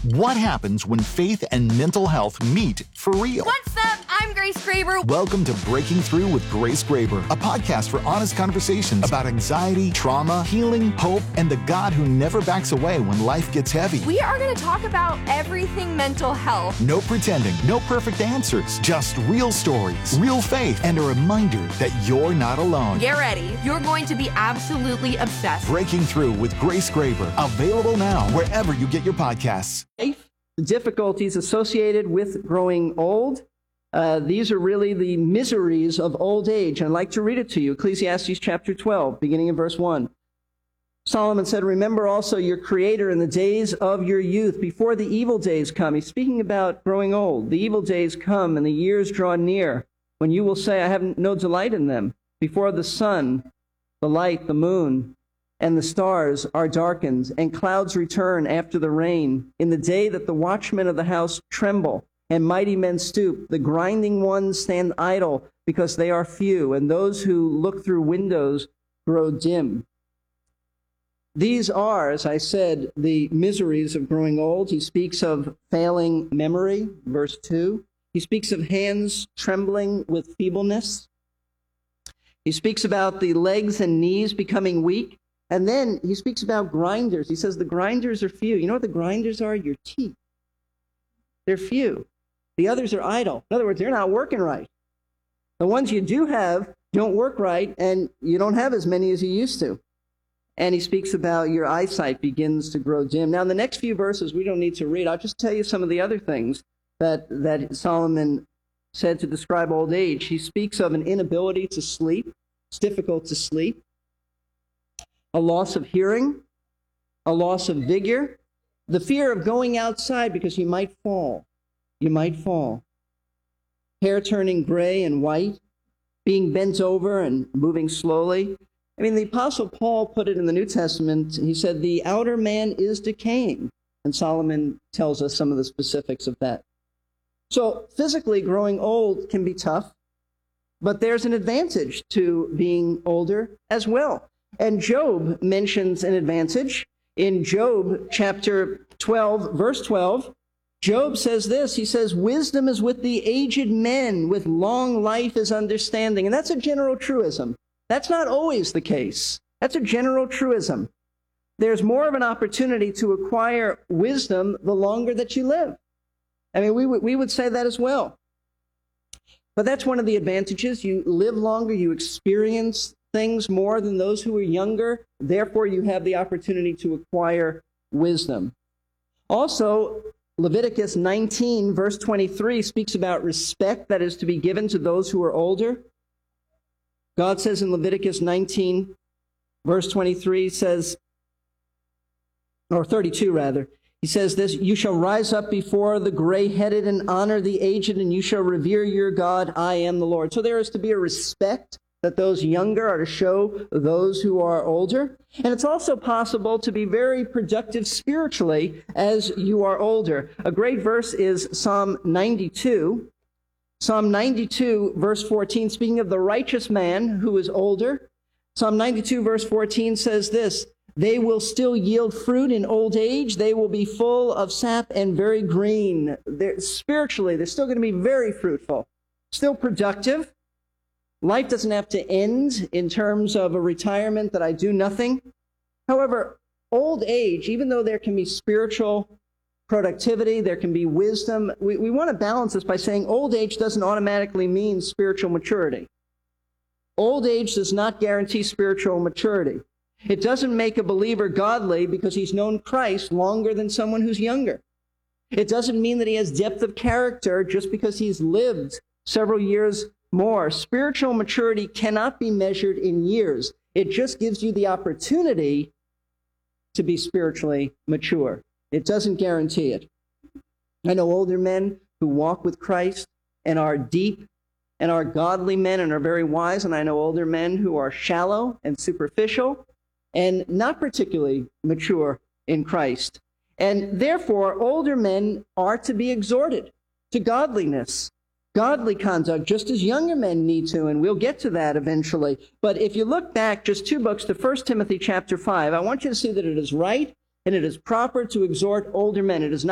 What happens when faith and mental health meet for real? What's up? I'm Grace Graber. Welcome to Breaking Through with Grace Graber, a podcast for honest conversations about anxiety, trauma, healing, hope, and the God who never backs away when life gets heavy. We are going to talk about everything mental health. No pretending, no perfect answers, just real stories, real faith, and a reminder that you're not alone. Get ready. You're going to be absolutely obsessed. Breaking Through with Grace Graber, available now wherever you get your podcasts. The difficulties associated with growing old. These are really the miseries of old age. I'd like to read it to you. Ecclesiastes chapter 12, beginning in verse 1. Solomon said, "Remember also your Creator in the days of your youth, before the evil days come." He's speaking about growing old. The evil days come and the years draw near, when you will say, "I have no delight in them." Before the sun, the light, the moon, and the stars are darkened, and clouds return after the rain, in the day that the watchmen of the house tremble, and mighty men stoop, the grinding ones stand idle, because they are few, and those who look through windows grow dim. These are, as I said, the miseries of growing old. He speaks of failing memory, verse 2. He speaks of hands trembling with feebleness. He speaks about the legs and knees becoming weak. And then he speaks about grinders. He says the grinders are few. You know what the grinders are? Your teeth. They're few. The others are idle. In other words, they're not working right. The ones you do have don't work right, and you don't have as many as you used to. And he speaks about your eyesight begins to grow dim. Now, in the next few verses, we don't need to read. I'll just tell you some of the other things that Solomon said to describe old age. He speaks of an inability to sleep. It's difficult to sleep. A loss of hearing, a loss of vigor, the fear of going outside because you might fall. You might fall. Hair turning gray and white, being bent over and moving slowly. I mean, the Apostle Paul put it in the New Testament. He said, the outer man is decaying. And Solomon tells us some of the specifics of that. So physically, growing old can be tough, but there's an advantage to being older as well. And Job mentions an advantage. In Job chapter 12, verse 12, Job says this. He says, "Wisdom is with the aged men, with long life is understanding." And that's a general truism. That's not always the case. That's a general truism. There's more of an opportunity to acquire wisdom the longer that you live. I mean, we would say that as well. But that's one of the advantages. You live longer, you experience things more than those who are younger. Therefore, you have the opportunity to acquire wisdom. Also, Leviticus 19, verse 23, speaks about respect that is to be given to those who are older. God says in Leviticus 19, verse 23, says, or 32 rather, he says this, "You shall rise up before the gray-headed and honor the aged, and you shall revere your God. I am the Lord." So there is to be a respect that those younger are to show those who are older. And it's also possible to be very productive spiritually as you are older. A great verse is Psalm 92. Psalm 92, verse 14, speaking of the righteous man who is older, Psalm 92, verse 14 says this, "They will still yield fruit in old age. They will be full of sap and very green." Spiritually, they're still going to be very fruitful, still productive. Life doesn't have to end in terms of a retirement that I do nothing. However, old age, even though there can be spiritual productivity, there can be wisdom, we want to balance this by saying old age doesn't automatically mean spiritual maturity. Old age does not guarantee spiritual maturity. It doesn't make a believer godly because he's known Christ longer than someone who's younger. It doesn't mean that he has depth of character just because he's lived several years more. Spiritual maturity cannot be measured in years. It just gives you the opportunity to be spiritually mature. It doesn't guarantee it. I know older men who walk with Christ and are deep and are godly men and are very wise, and I know older men who are shallow and superficial and not particularly mature in Christ. And therefore, older men are to be exhorted to godliness, godly conduct, just as younger men need to, and we'll get to that eventually. But if you look back just 2 books to 1 Timothy chapter 5, I want you to see that it is right and it is proper to exhort older men. It is not